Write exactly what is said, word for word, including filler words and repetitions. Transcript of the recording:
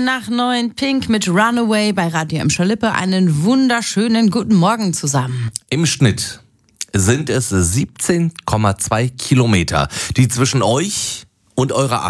nach neun Pink mit Runaway bei Radio Emscher Lippe. Einen wunderschönen guten Morgen zusammen. Im Schnitt sind es siebzehn Komma zwei Kilometer, die zwischen euch und eurer